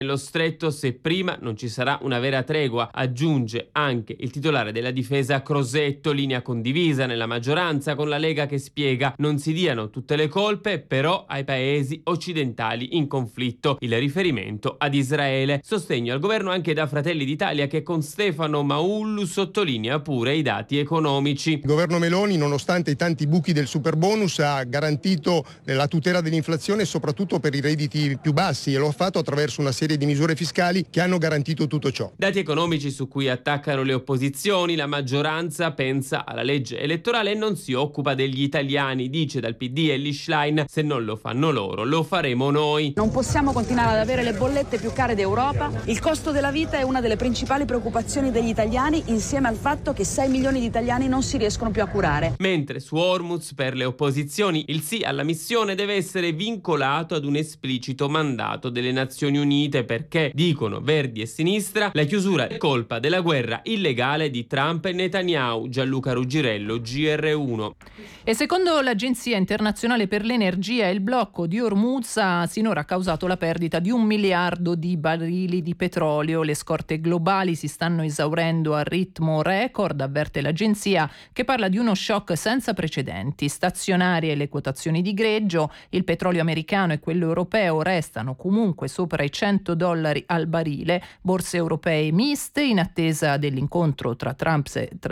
nello stretto se prima non ci sarà una vera tregua, aggiunge anche il titolare della difesa Crosetto, linea condivisa nella maggioranza con la Lega che spiega non si diano tutte le colpe però ai paesi occidentali in conflitto, il riferimento ad Israele. Sostegno al governo anche da Fratelli d'Italia che con Stefano Maullu sottolinea pure i dati economici. Il governo Meloni, nonostante i tanti buchi del superbonus, ha garantito la tutela dell'inflazione soprattutto per i redditi più bassi e lo ha fatto attraverso una serie di misure fiscali che hanno garantito tutto ciò. Dati economici su cui attaccano le opposizioni, la maggioranza pensa alla legge elettorale e non si occupa degli italiani, dice dal PD Elly Schlein, se non lo fanno loro, lo faremo noi. Non possiamo continuare ad avere le bollette più care d'Europa, il costo della vita è una delle principali preoccupazioni degli italiani insieme al fatto che 6 milioni di italiani non si riescono più a curare. Mentre su Hormuz per le opposizioni il sì alla missione deve essere vincolato ad un esplicito mandato delle Nazioni Unite perché, dicono Verdi e Sinistra, la chiusura è colpa della guerra illegale di Trump e Netanyahu. Gianluca Ruggirello, GR1. E secondo l'Agenzia Internazionale per l'Energia il blocco di Hormuz ha sinora causato la perdita di 1 miliardo di barili di petrolio. Le scorte globali si stanno esaurendo a ritmo record, avverte l'agenzia, che parla di uno shock senza precedenti. Stazionarie le quotazioni di greggio, il petrolio americano e quello europeo restano comunque sopra i $100 al barile, borse europee miste in attesa dell'incontro tra Trump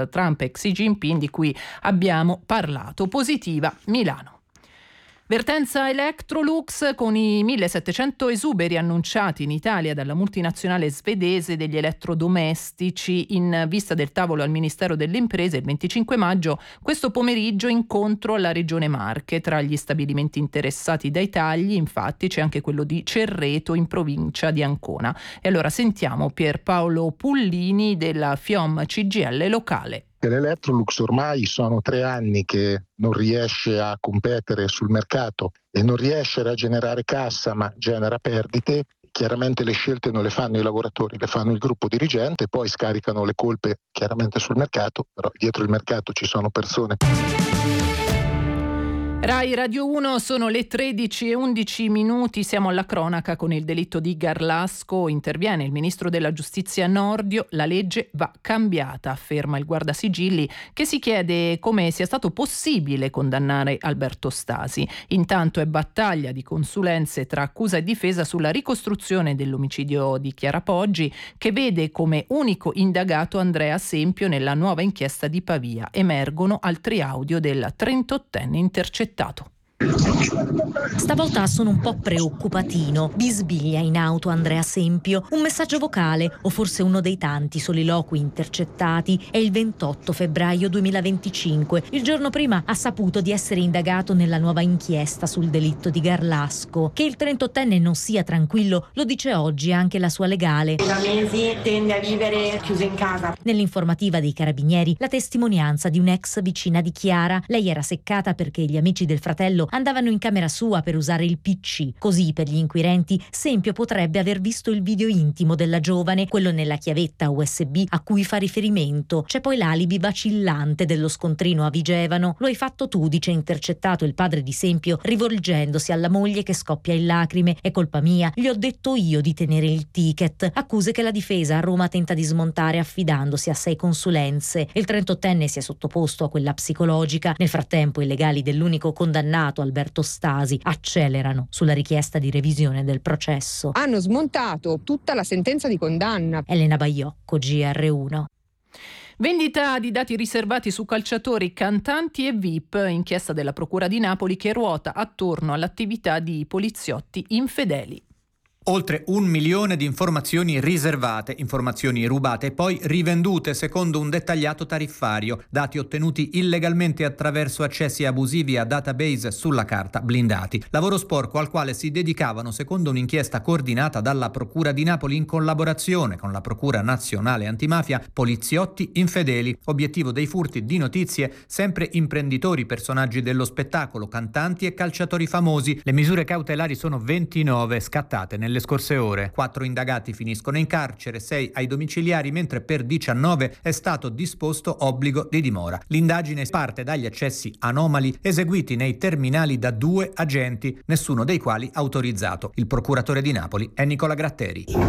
e Xi Jinping di cui abbiamo parlato. Positiva Milano. Vertenza Electrolux con i 1.700 esuberi annunciati in Italia dalla multinazionale svedese degli elettrodomestici in vista del tavolo al Ministero delle Imprese il 25 maggio. Questo pomeriggio incontro alla Regione Marche. Tra gli stabilimenti interessati dai tagli, infatti, c'è anche quello di Cerreto in provincia di Ancona. E allora sentiamo Pierpaolo Pullini della FIOM CGIL locale. L'Electrolux ormai sono 3 anni che non riesce a competere sul mercato e non riesce a generare cassa ma genera perdite. Chiaramente le scelte non le fanno i lavoratori, le fanno il gruppo dirigente, poi scaricano le colpe chiaramente sul mercato, però dietro il mercato ci sono persone. Rai Radio 1, sono le 13:11, siamo alla cronaca con il delitto di Garlasco. Interviene il ministro della giustizia Nordio, la legge va cambiata, afferma il guardasigilli che si chiede come sia stato possibile condannare Alberto Stasi. Intanto è battaglia di consulenze tra accusa e difesa sulla ricostruzione dell'omicidio di Chiara Poggi, che vede come unico indagato Andrea Sempio nella nuova inchiesta di Pavia. Emergono altri audio del 38enne intercettato. Stavolta sono un po' preoccupatino. Bisbiglia in auto Andrea Sempio. Un messaggio vocale, o forse uno dei tanti soliloqui intercettati. È il 28 febbraio 2025. Il giorno prima ha saputo di essere indagato nella nuova inchiesta sul delitto di Garlasco. Che il 38enne non sia tranquillo lo dice oggi anche la sua legale. Da mesi tende a vivere chiusa in casa. Nell'informativa dei carabinieri la testimonianza di un'ex vicina di Chiara. Lei era seccata perché gli amici del fratello andavano in camera sua per usare il PC. Così, per gli inquirenti, Sempio potrebbe aver visto il video intimo della giovane, quello nella chiavetta USB a cui fa riferimento. C'è poi l'alibi vacillante dello scontrino a Vigevano. Lo hai fatto tu, dice intercettato il padre di Sempio, rivolgendosi alla moglie che scoppia in lacrime. È colpa mia, gli ho detto io di tenere il ticket. Accuse che la difesa a Roma tenta di smontare affidandosi a 6 consulenze. Il 38enne si è sottoposto a quella psicologica. Nel frattempo i legali dell'unico condannato Alberto Stasi accelerano sulla richiesta di revisione del processo. Hanno smontato tutta la sentenza di condanna. Elena Baiocco, GR1. Vendita di dati riservati su calciatori, cantanti e VIP, inchiesta della Procura di Napoli che ruota attorno all'attività di poliziotti infedeli. Oltre 1 milione di informazioni riservate, informazioni rubate e poi rivendute secondo un dettagliato tariffario, dati ottenuti illegalmente attraverso accessi abusivi a database sulla carta blindati. Lavoro sporco al quale si dedicavano, secondo un'inchiesta coordinata dalla Procura di Napoli in collaborazione con la Procura Nazionale Antimafia, poliziotti infedeli. Obiettivo dei furti di notizie, sempre imprenditori, personaggi dello spettacolo, cantanti e calciatori famosi. Le misure cautelari sono 29 scattate nelle nelle scorse ore. 4 indagati finiscono in carcere, 6 ai domiciliari, mentre per 19 è stato disposto obbligo di dimora. L'indagine parte dagli accessi anomali eseguiti nei terminali da 2 agenti, nessuno dei quali autorizzato. Il procuratore di Napoli è Nicola Gratteri.